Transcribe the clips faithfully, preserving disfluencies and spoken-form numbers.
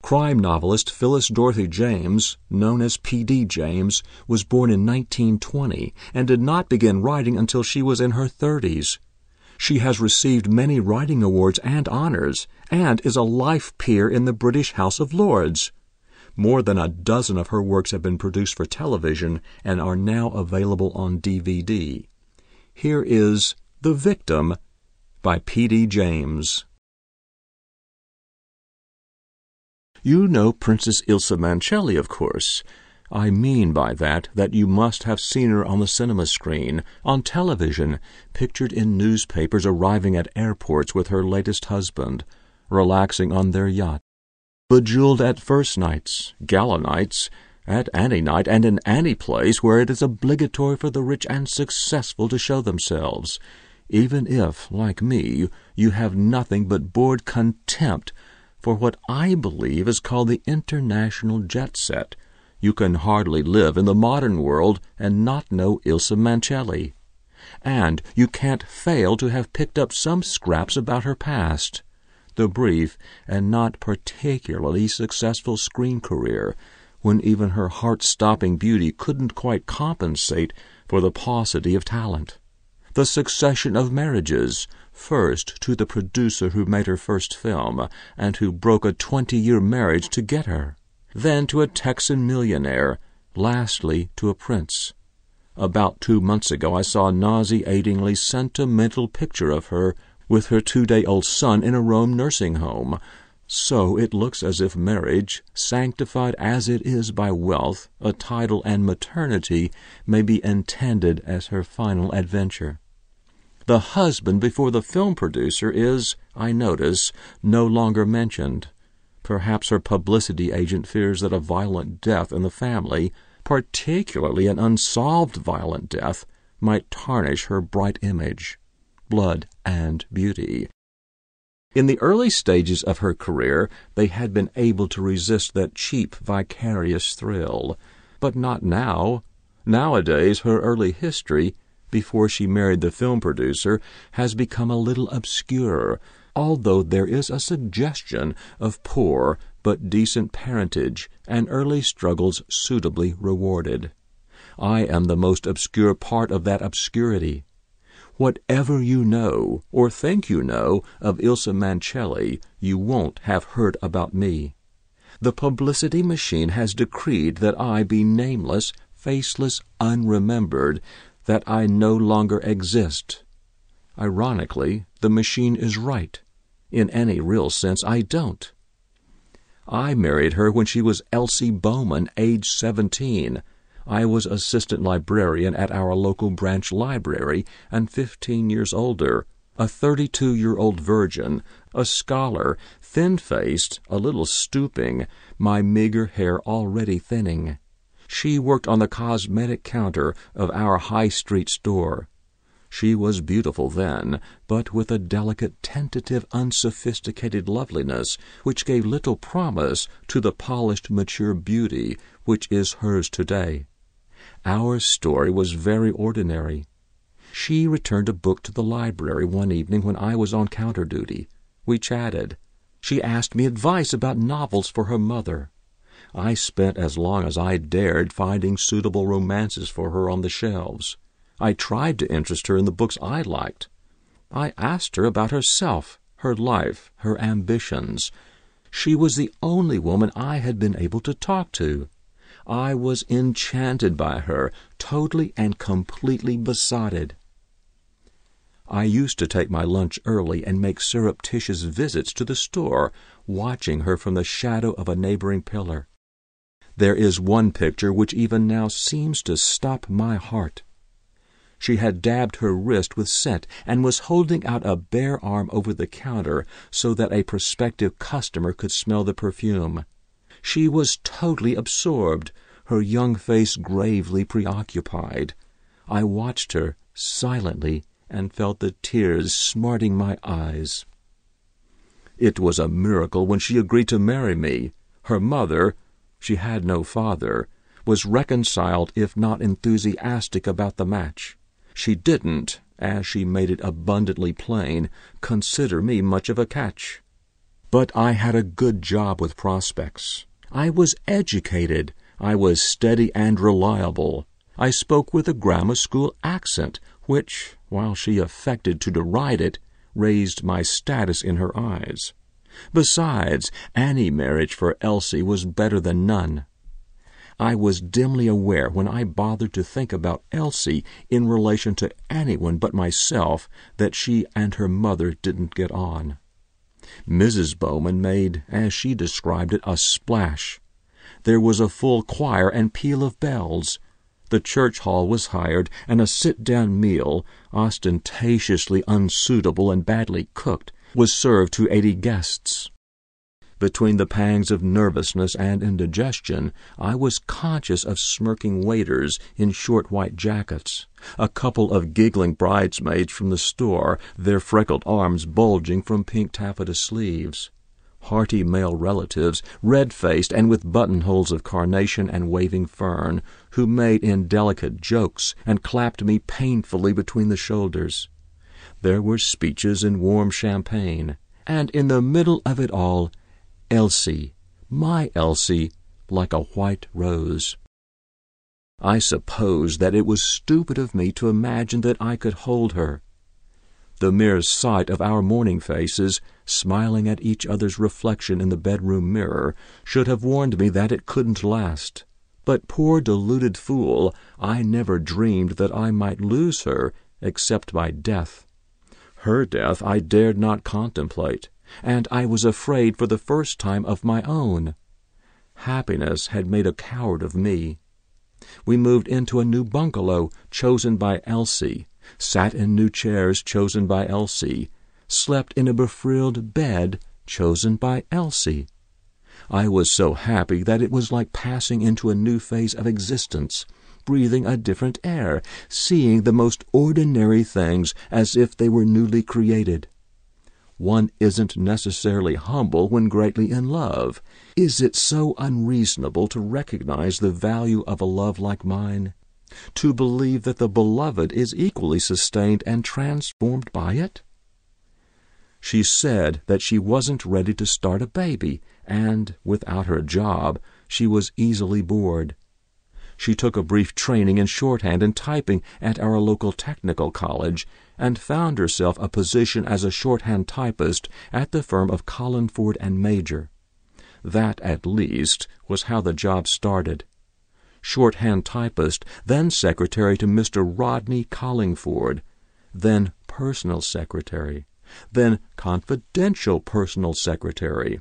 Crime novelist Phyllis Dorothy James, known as P D James, was born in nineteen twenty and did not begin writing until she was in her thirties. She has received many writing awards and honors, and is a life peer in the British House of Lords. More than a dozen of her works have been produced for television and are now available on D V D. Here is The Victim by P D James. You know Princess Ilsa Mancelli, of course. I mean by that that you must have seen her on the cinema screen, on television, pictured in newspapers arriving at airports with her latest husband, relaxing on their yacht, bejeweled at first nights, gala nights, at any night and in any place where it is obligatory for the rich and successful to show themselves, even if, like me, you have nothing but bored contempt for what I believe is called the international jet set. You can hardly live in the modern world and not know Ilsa Mancelli. And you can't fail to have picked up some scraps about her past. The brief and not particularly successful screen career, when even her heart-stopping beauty couldn't quite compensate for the paucity of talent. The succession of marriages, first to the producer who made her first film and who broke a twenty-year marriage to get her, then to a Texan millionaire, lastly to a prince. About two months ago I saw a nauseatingly sentimental picture of her with her two-day-old son in a Rome nursing home. So it looks as if marriage, sanctified as it is by wealth, a title, and maternity, may be intended as her final adventure. The husband before the film producer is, I notice, no longer mentioned. Perhaps her publicity agent fears that a violent death in the family, particularly an unsolved violent death, might tarnish her bright image, blood, and beauty. In the early stages of her career, they had been able to resist that cheap, vicarious thrill. But not now. Nowadays, her early history, before she married the film producer, has become a little obscure, although there is a suggestion of poor but decent parentage and early struggles suitably rewarded. I am the most obscure part of that obscurity. Whatever you know, or think you know, of Ilsa Mancelli, you won't have heard about me. The publicity machine has decreed that I be nameless, faceless, unremembered, that I no longer exist. Ironically, the machine is right. In any real sense, I don't. I married her when she was Elsie Bowman, age seventeen. I was assistant librarian at our local branch library and fifteen years older, a thirty-two-year-old virgin, a scholar, thin-faced, a little stooping, my meager hair already thinning. She worked on the cosmetic counter of our high street store. She was beautiful then, but with a delicate, tentative, unsophisticated loveliness which gave little promise to the polished, mature beauty which is hers today. Our story was very ordinary. She returned a book to the library one evening when I was on counter duty. We chatted. She asked me advice about novels for her mother. I spent as long as I dared finding suitable romances for her on the shelves. I tried to interest her in the books I liked. I asked her about herself, her life, her ambitions. She was the only woman I had been able to talk to. I was enchanted by her, totally and completely besotted. I used to take my lunch early and make surreptitious visits to the store, watching her from the shadow of a neighboring pillar. There is one picture which even now seems to stop my heart. She had dabbed her wrist with scent and was holding out a bare arm over the counter so that a prospective customer could smell the perfume. She was totally absorbed, her young face gravely preoccupied. I watched her silently and felt the tears smarting my eyes. It was a miracle when she agreed to marry me. Her mother, she had no father, was reconciled if not enthusiastic about the match. She didn't, as she made it abundantly plain, consider me much of a catch. But I had a good job with prospects. I was educated. I was steady and reliable. I spoke with a grammar school accent, which, while she affected to deride it, raised my status in her eyes. Besides, any marriage for Elsie was better than none. I was dimly aware when I bothered to think about Elsie in relation to anyone but myself that she and her mother didn't get on. Missus Bowman made, as she described it, a splash. There was a full choir and peal of bells. The church hall was hired, and a sit-down meal, ostentatiously unsuitable and badly cooked, was served to eighty guests. Between the pangs of nervousness and indigestion, I was conscious of smirking waiters in short white jackets, a couple of giggling bridesmaids from the store, their freckled arms bulging from pink taffeta sleeves, hearty male relatives, red-faced and with buttonholes of carnation and waving fern, who made indelicate jokes and clapped me painfully between the shoulders. There were speeches and warm champagne, and in the middle of it all, Elsie, my Elsie, like a white rose. I suppose that it was stupid of me to imagine that I could hold her. The mere sight of our morning faces, smiling at each other's reflection in the bedroom mirror, should have warned me that it couldn't last. But poor deluded fool, I never dreamed that I might lose her except by death. Her death I dared not contemplate, and I was afraid for the first time of my own. Happiness had made a coward of me. We moved into a new bungalow chosen by Elsie, sat in new chairs chosen by Elsie, slept in a befrilled bed chosen by Elsie. I was so happy that it was like passing into a new phase of existence, breathing a different air, seeing the most ordinary things as if they were newly created. One isn't necessarily humble when greatly in love. Is it so unreasonable to recognize the value of a love like mine? To believe that the beloved is equally sustained and transformed by it? She said that she wasn't ready to start a baby, and, without her job, she was easily bored. She took a brief training in shorthand and typing at our local technical college, and found herself a position as a shorthand typist at the firm of Collingford and Major. That, at least, was how the job started. Shorthand typist, then secretary to Mister Rodney Collingford, then personal secretary, then confidential personal secretary.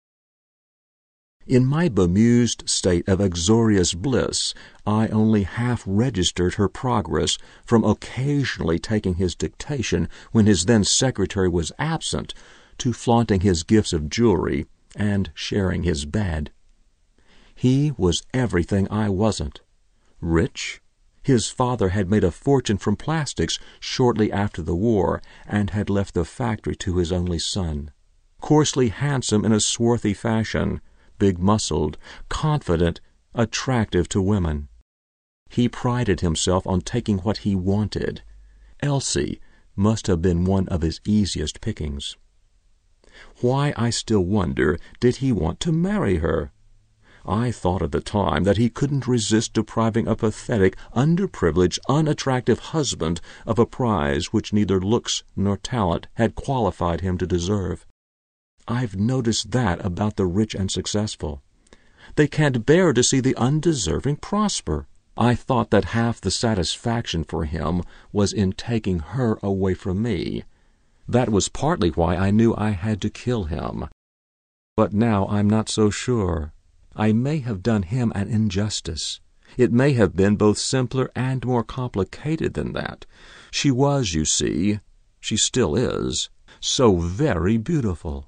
In my bemused state of uxorious bliss, I only half registered her progress from occasionally taking his dictation when his then secretary was absent, to flaunting his gifts of jewelry and sharing his bed. He was everything I wasn't. Rich. His father had made a fortune from plastics shortly after the war and had left the factory to his only son. Coarsely handsome in a swarthy fashion, big-muscled, confident, attractive to women. He prided himself on taking what he wanted. Elsie must have been one of his easiest pickings. Why, I still wonder, did he want to marry her? I thought at the time that he couldn't resist depriving a pathetic, underprivileged, unattractive husband of a prize which neither looks nor talent had qualified him to deserve. I've noticed that about the rich and successful. They can't bear to see the undeserving prosper. I thought that half the satisfaction for him was in taking her away from me. That was partly why I knew I had to kill him. But now I'm not so sure. I may have done him an injustice. It may have been both simpler and more complicated than that. She was, you see, she still is, so very beautiful.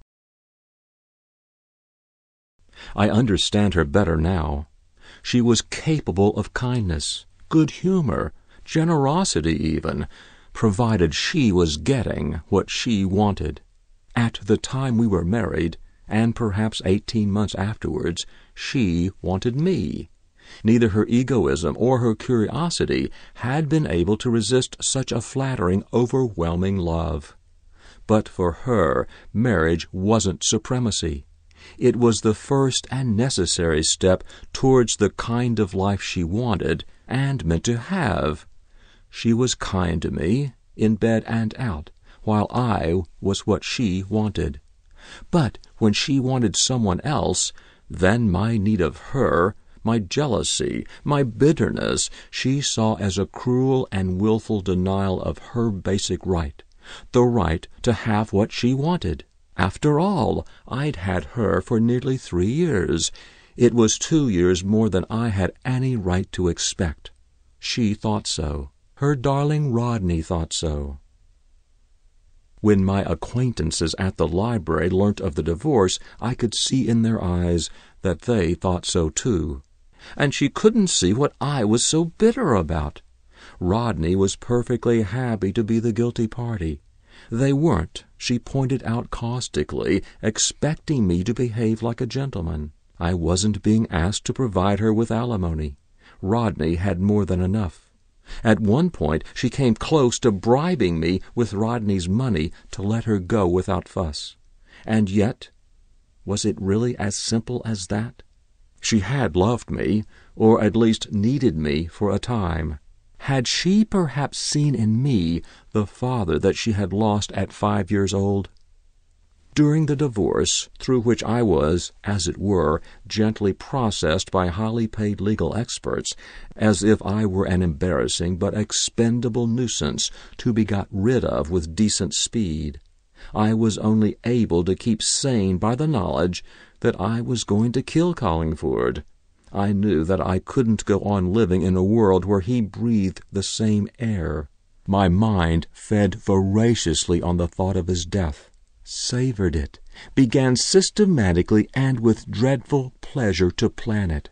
I understand her better now. She was capable of kindness, good humor, generosity even, provided she was getting what she wanted. At the time we were married, and perhaps eighteen months afterwards, she wanted me. Neither her egoism or her curiosity had been able to resist such a flattering, overwhelming love. But for her, marriage wasn't supremacy. It was the first and necessary step towards the kind of life she wanted and meant to have. She was kind to me, in bed and out, while I was what she wanted. But when she wanted someone else, then my need of her, my jealousy, my bitterness, she saw as a cruel and willful denial of her basic right, the right to have what she wanted. After all, I'd had her for nearly three years. It was two years more than I had any right to expect. She thought so. Her darling Rodney thought so. When my acquaintances at the library learnt of the divorce, I could see in their eyes that they thought so too. And she couldn't see what I was so bitter about. Rodney was perfectly happy to be the guilty party. They weren't, she pointed out caustically, expecting me to behave like a gentleman. I wasn't being asked to provide her with alimony. Rodney had more than enough. At one point she came close to bribing me with Rodney's money to let her go without fuss. And yet, was it really as simple as that? She had loved me, or at least needed me for a time. Had she perhaps seen in me the father that she had lost at five years old? During the divorce, through which I was, as it were, gently processed by highly paid legal experts, as if I were an embarrassing but expendable nuisance to be got rid of with decent speed, I was only able to keep sane by the knowledge that I was going to kill Carlingford. I knew that I couldn't go on living in a world where he breathed the same air. My mind fed voraciously on the thought of his death, savored it, began systematically and with dreadful pleasure to plan it.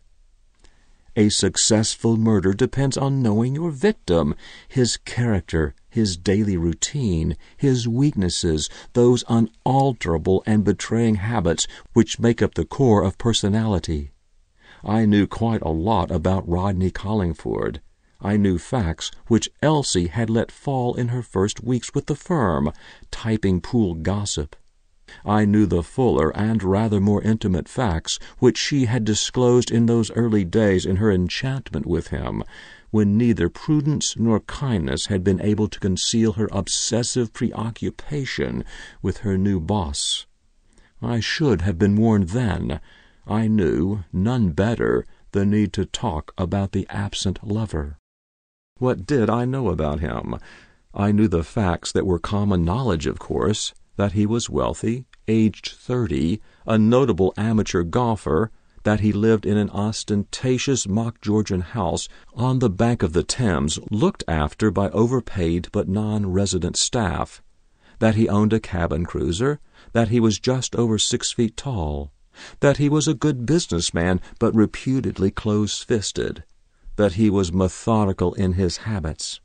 A successful murder depends on knowing your victim, his character, his daily routine, his weaknesses, those unalterable and betraying habits which make up the core of personality. I knew quite a lot about Rodney Carlingford. I knew facts which Elsie had let fall in her first weeks with the firm, typing pool gossip. I knew the fuller and rather more intimate facts which she had disclosed in those early days in her enchantment with him, when neither prudence nor kindness had been able to conceal her obsessive preoccupation with her new boss. I should have been warned then. I knew, none better, the need to talk about the absent lover. What did I know about him? I knew the facts that were common knowledge, of course, that he was wealthy, aged thirty, a notable amateur golfer, that he lived in an ostentatious mock Georgian house on the bank of the Thames, looked after by overpaid but non-resident staff, that he owned a cabin cruiser, that he was just over six feet tall, that he was a good businessman but reputedly close-fisted, that he was methodical in his habits.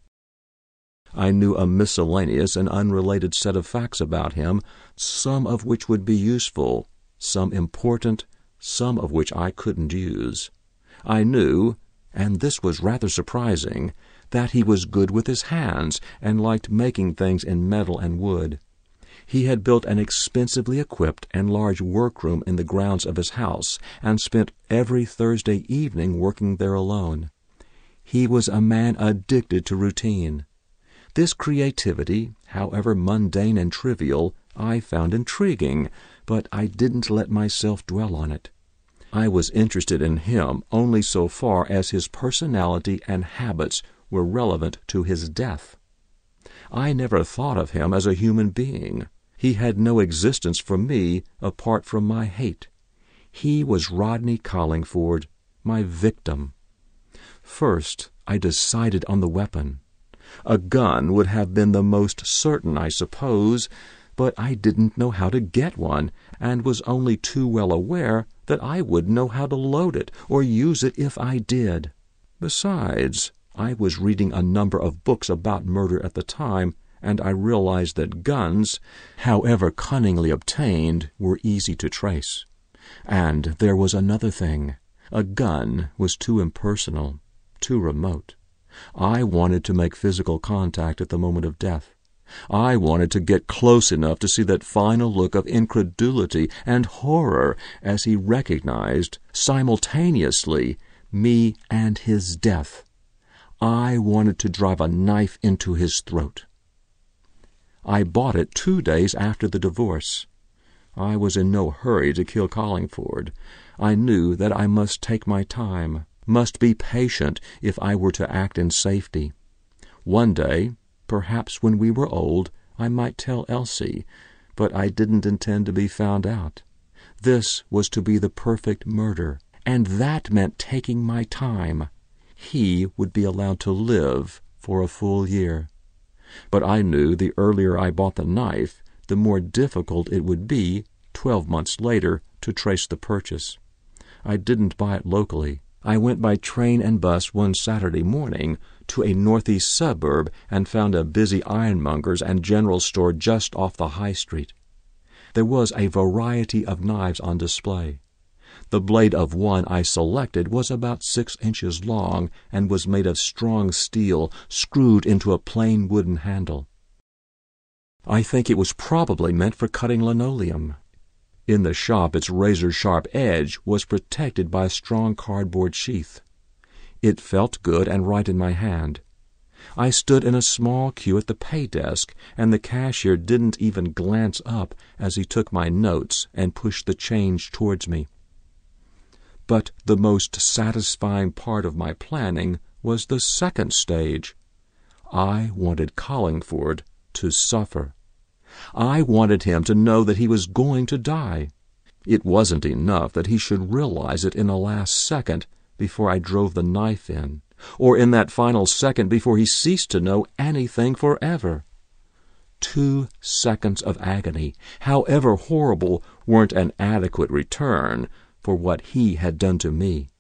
I knew a miscellaneous and unrelated set of facts about him, some of which would be useful, some important, some of which I couldn't use. I knew, and this was rather surprising, that he was good with his hands and liked making things in metal and wood. He had built an expensively equipped and large workroom in the grounds of his house, and spent every Thursday evening working there alone. He was a man addicted to routine. This creativity, however mundane and trivial, I found intriguing, but I didn't let myself dwell on it. I was interested in him only so far as his personality and habits were relevant to his death. I never thought of him as a human being. He had no existence for me apart from my hate. He was Rodney Carlingford, my victim. First, I decided on the weapon. A gun would have been the most certain, I suppose, but I didn't know how to get one, and was only too well aware that I wouldn't know how to load it or use it if I did. Besides, I was reading a number of books about murder at the time, and I realized that guns, however cunningly obtained, were easy to trace. And there was another thing. A gun was too impersonal, too remote. I wanted to make physical contact at the moment of death. I wanted to get close enough to see that final look of incredulity and horror as he recognized, simultaneously, me and his death. I wanted to drive a knife into his throat. I bought it two days after the divorce. I was in no hurry to kill Collingford. I knew that I must take my time, must be patient if I were to act in safety. One day, perhaps when we were old, I might tell Elsie, but I didn't intend to be found out. This was to be the perfect murder, and that meant taking my time. He would be allowed to live for a full year. But I knew the earlier I bought the knife, the more difficult it would be, twelve months later, to trace the purchase. I didn't buy it locally. I went by train and bus one Saturday morning to a northeast suburb and found a busy ironmonger's and general store just off the high street. There was a variety of knives on display. The blade of one I selected was about six inches long and was made of strong steel screwed into a plain wooden handle. I think it was probably meant for cutting linoleum. In the shop its razor-sharp edge was protected by a strong cardboard sheath. It felt good and right in my hand. I stood in a small queue at the pay desk, and the cashier didn't even glance up as he took my notes and pushed the change towards me. But the most satisfying part of my planning was the second stage. I wanted Collingford to suffer. I wanted him to know that he was going to die. It wasn't enough that he should realize it in the last second before I drove the knife in, or in that final second before he ceased to know anything forever. Two seconds of agony, however horrible, weren't an adequate return for what he had done to me.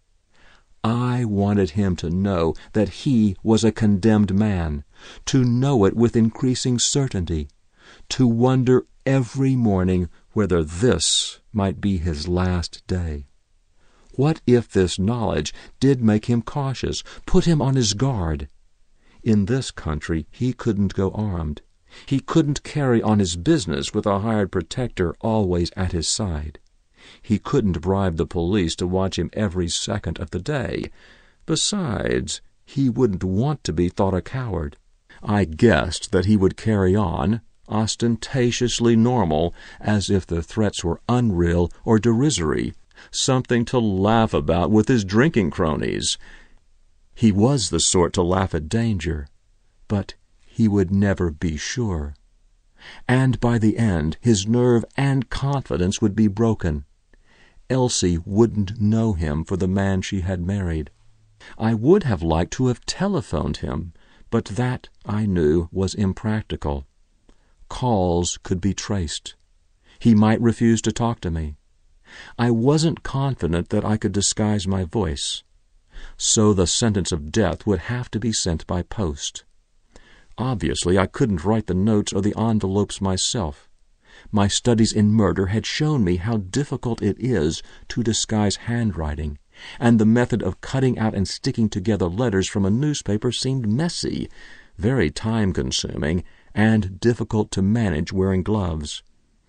I wanted him to know that he was a condemned man, to know it with increasing certainty, to wonder every morning whether this might be his last day. What if this knowledge did make him cautious, put him on his guard? In this country he couldn't go armed. He couldn't carry on his business with a hired protector always at his side. He couldn't bribe the police to watch him every second of the day. Besides, he wouldn't want to be thought a coward. I guessed that he would carry on, ostentatiously normal, as if the threats were unreal or derisory, something to laugh about with his drinking cronies. He was the sort to laugh at danger, but he would never be sure. And by the end, his nerve and confidence would be broken. Elsie wouldn't know him for the man she had married. I would have liked to have telephoned him, but that, I knew, was impractical. Calls could be traced. He might refuse to talk to me. I wasn't confident that I could disguise my voice, so the sentence of death would have to be sent by post. Obviously, I couldn't write the notes or the envelopes myself. My studies in murder had shown me how difficult it is to disguise handwriting, and the method of cutting out and sticking together letters from a newspaper seemed messy, very time-consuming, and difficult to manage wearing gloves.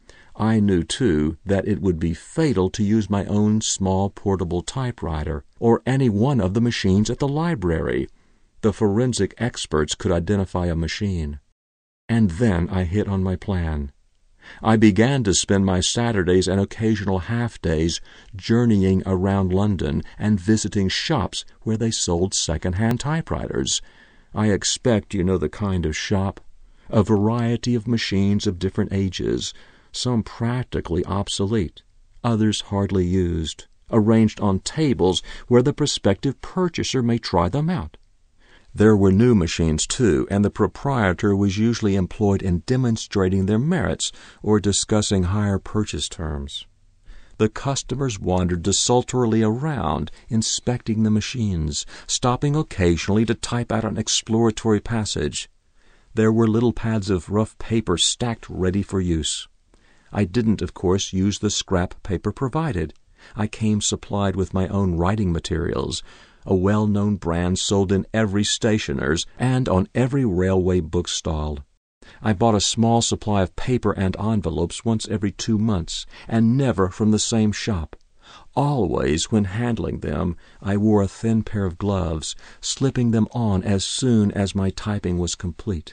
I knew, too, that it would be fatal to use my own small portable typewriter or any one of the machines at the library. The forensic experts could identify a machine. And then I hit on my plan. I began to spend my Saturdays and occasional half-days journeying around London and visiting shops where they sold second-hand typewriters. I expect you know the kind of shop. A variety of machines of different ages, some practically obsolete, others hardly used, arranged on tables where the prospective purchaser may try them out. There were new machines, too, and the proprietor was usually employed in demonstrating their merits or discussing higher purchase terms. The customers wandered desultorily around, inspecting the machines, stopping occasionally to type out an exploratory passage. There were little pads of rough paper stacked ready for use. I didn't, of course, use the scrap paper provided. I came supplied with my own writing materials, a well-known brand sold in every stationer's and on every railway bookstall. I bought a small supply of paper and envelopes once every two months, and never from the same shop. Always, when handling them, I wore a thin pair of gloves, slipping them on as soon as my typing was complete.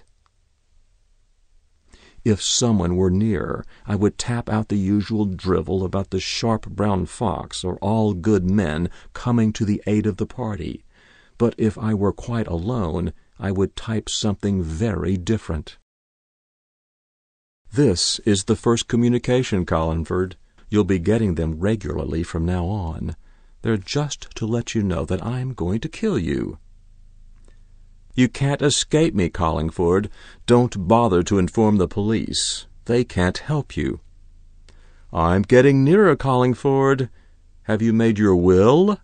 If someone were near, I would tap out the usual drivel about the sharp brown fox or all good men coming to the aid of the party. But if I were quite alone, I would type something very different. This is the first communication, Carlingford. You'll be getting them regularly from now on. They're just to let you know that I'm going to kill you. You can't escape me, Carlingford. Don't bother to inform the police. They can't help you. I'm getting nearer, Carlingford. Have you made your will?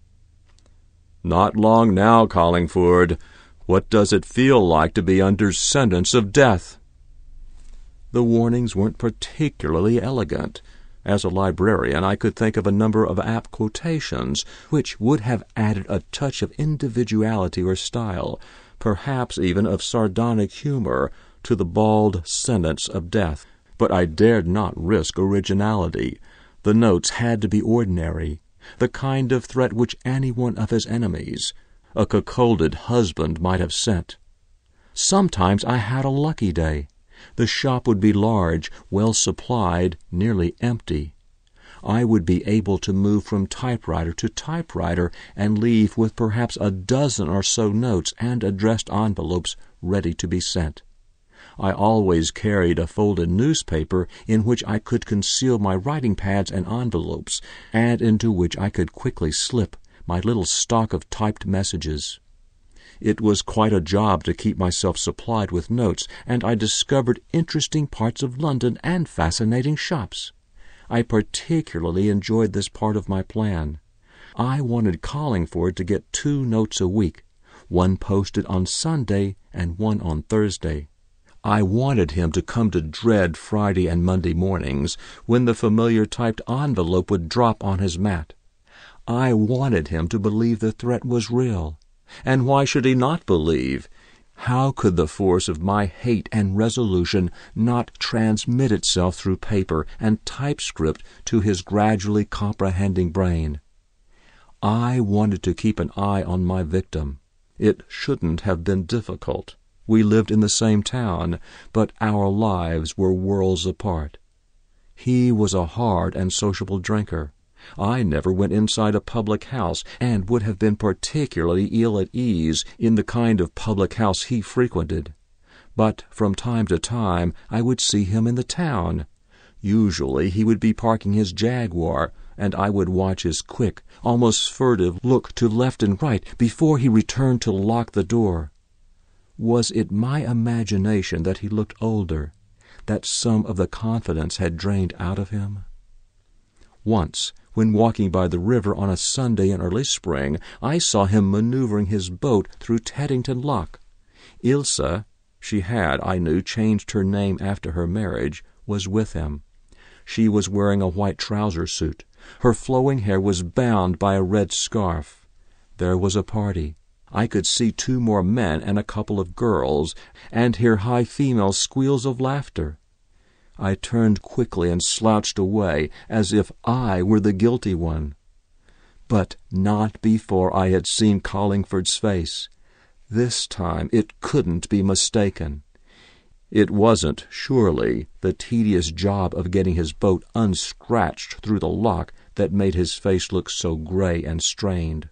Not long now, Carlingford. What does it feel like to be under sentence of death? The warnings weren't particularly elegant. As a librarian, I could think of a number of apt quotations which would have added a touch of individuality or style, perhaps even of sardonic humor, to the bald sentence of death. But I dared not risk originality. The notes had to be ordinary, the kind of threat which any one of his enemies, a cuckolded husband, might have sent. Sometimes I had a lucky day. The shop would be large, well supplied, nearly empty. I would be able to move from typewriter to typewriter and leave with perhaps a dozen or so notes and addressed envelopes ready to be sent. I always carried a folded newspaper in which I could conceal my writing pads and envelopes, and into which I could quickly slip my little stock of typed messages. It was quite a job to keep myself supplied with notes, and I discovered interesting parts of London and fascinating shops. I particularly enjoyed this part of my plan. I wanted Carlingford to get two notes a week, one posted on Sunday and one on Thursday. I wanted him to come to dread Friday and Monday mornings, when the familiar typed envelope would drop on his mat. I wanted him to believe the threat was real. And why should he not believe? How could the force of my hate and resolution not transmit itself through paper and typescript to his gradually comprehending brain? I wanted to keep an eye on my victim. It shouldn't have been difficult. We lived in the same town, but our lives were worlds apart. He was a hard and sociable drinker. I never went inside a public house, and would have been particularly ill at ease in the kind of public house he frequented. But from time to time I would see him in the town. Usually he would be parking his Jaguar, and I would watch his quick, almost furtive look to left and right before he returned to lock the door. Was it my imagination that he looked older, that some of the confidence had drained out of him? Once, when walking by the river on a Sunday in early spring, I saw him maneuvering his boat through Teddington Lock. Ilse, she had, I knew, changed her name after her marriage, was with him. She was wearing a white trouser suit. Her flowing hair was bound by a red scarf. There was a party. I could see two more men and a couple of girls, and hear high female squeals of laughter. I turned quickly and slouched away, as if I were the guilty one. But not before I had seen Carlingford's face. This time it couldn't be mistaken. It wasn't, surely, the tedious job of getting his boat unscratched through the lock that made his face look so gray and strained.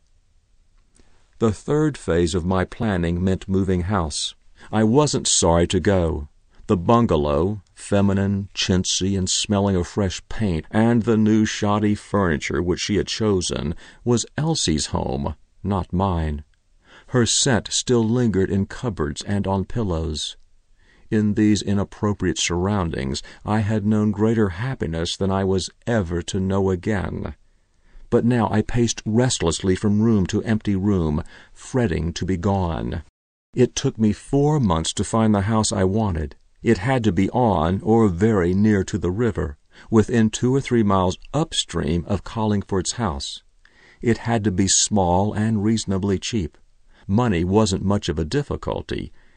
The third phase of my planning meant moving house. I wasn't sorry to go. The bungalow, feminine, chintzy, and smelling of fresh paint, and the new shoddy furniture which she had chosen, was Elsie's home, not mine. Her scent still lingered in cupboards and on pillows. In these inappropriate surroundings I had known greater happiness than I was ever to know again. But now I paced restlessly from room to empty room, fretting to be gone. It took me four months to find the house I wanted. It had to be on or very near to the river, within two or three miles upstream of Carlingford's house. It had to be small and reasonably cheap. Money wasn't much of a difficulty.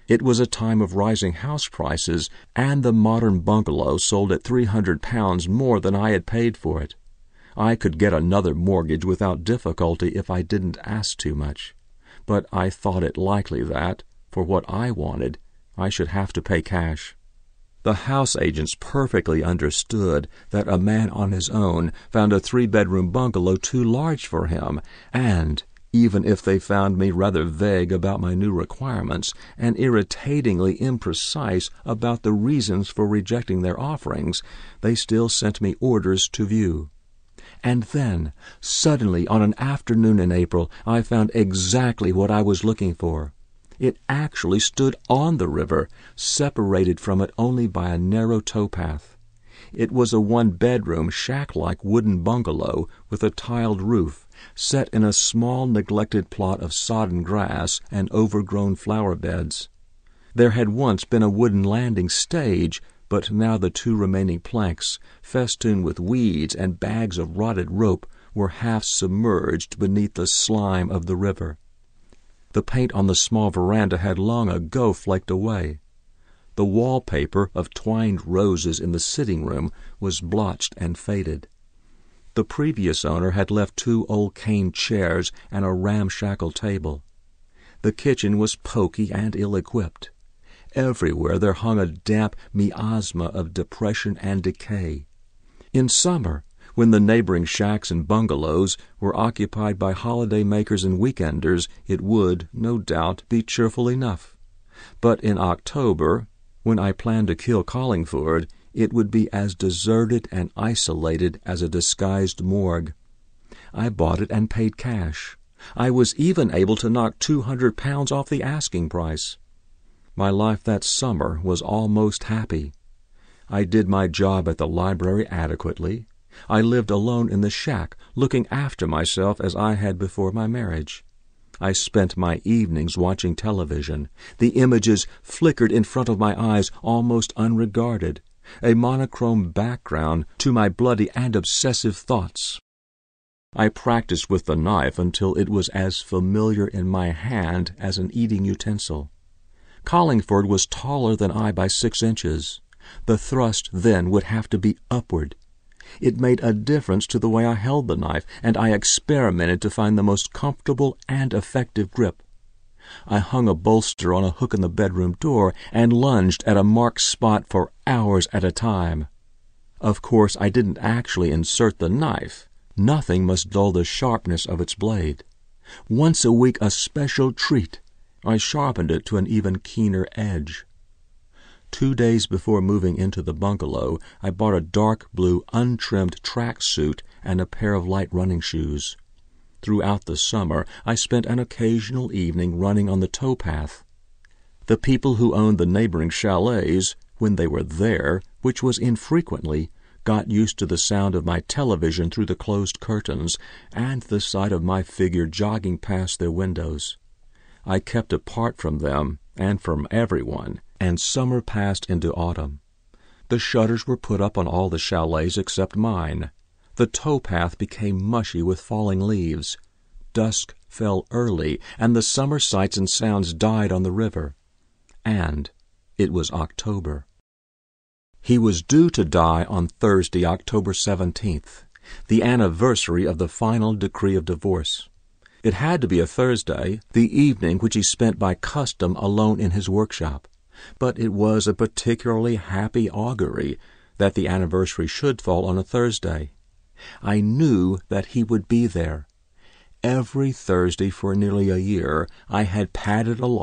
It was a time of rising house prices, and the modern bungalow sold at three hundred pounds more than I had paid for it. I could get another mortgage without difficulty if I didn't ask too much, but I thought it likely that, for what I wanted, I should have to pay cash. The house agents perfectly understood that a man on his own found a three-bedroom bungalow too large for him, and, even if they found me rather vague about my new requirements and irritatingly imprecise about the reasons for rejecting their offerings, they still sent me orders to view. And then, suddenly, on an afternoon in April, I found exactly what I was looking for. It actually stood on the river, separated from it only by a narrow towpath. It was a one-bedroom, shack-like wooden bungalow with a tiled roof, set in a small, neglected plot of sodden grass and overgrown flower beds. There had once been a wooden landing stage, but now the two remaining planks, festooned with weeds and bags of rotted rope, were half submerged beneath the slime of the river. The paint on the small veranda had long ago flaked away. The wallpaper of twined roses in the sitting room was blotched and faded. The previous owner had left two old cane chairs and a ramshackle table. The kitchen was poky and ill-equipped. Everywhere there hung a damp miasma of depression and decay. In summer, when the neighboring shacks and bungalows were occupied by holiday-makers and weekenders, it would, no doubt, be cheerful enough. But in October, when I planned to kill Carlingford, it would be as deserted and isolated as a disguised morgue. I bought it and paid cash. I was even able to knock two hundred pounds off the asking price. My life that summer was almost happy. I did my job at the library adequately. I lived alone in the shack, looking after myself as I had before my marriage. I spent my evenings watching television. The images flickered in front of my eyes almost unregarded, a monochrome background to my bloody and obsessive thoughts. I practiced with the knife until it was as familiar in my hand as an eating utensil. Carlingford was taller than I by six inches. The thrust then would have to be upward. It made a difference to the way I held the knife, and I experimented to find the most comfortable and effective grip. I hung a bolster on a hook in the bedroom door and lunged at a marked spot for hours at a time. Of course, I didn't actually insert the knife. Nothing must dull the sharpness of its blade. Once a week, a special treat, I sharpened it to an even keener edge. Two days before moving into the bungalow, I bought a dark blue, untrimmed track suit and a pair of light running shoes. Throughout the summer, I spent an occasional evening running on the towpath. The people who owned the neighboring chalets, when they were there, which was infrequently, got used to the sound of my television through the closed curtains and the sight of my figure jogging past their windows. I kept apart from them and from everyone, and summer passed into autumn. The shutters were put up on all the chalets except mine. The towpath became mushy with falling leaves. Dusk fell early, and the summer sights and sounds died on the river. And it was October. He was due to die on Thursday, October seventeenth, the anniversary of the final decree of divorce. It had to be a Thursday, the evening which he spent by custom alone in his workshop. But it was a particularly happy augury that the anniversary should fall on a Thursday. I knew that he would be there. Every Thursday for nearly a year I had padded along